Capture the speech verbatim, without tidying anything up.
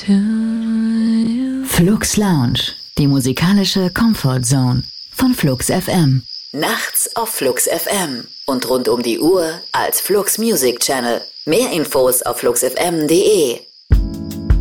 to you. Flux Lounge, die musikalische Comfort Zone von Flux F M. Nachts auf Flux F M und rund um die Uhr als Flux Music Channel. Mehr Infos auf flux f m punkt d e.